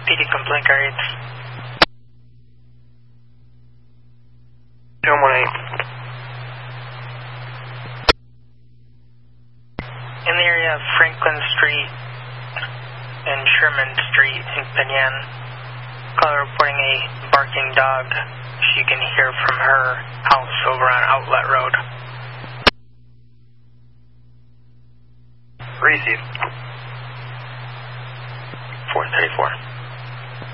PD complaint car 8. 218. In the area of Franklin Street and Sherman Street in Penyan, caller reporting a barking dog. She can hear from her house over on Outlet Road. Receive. 434.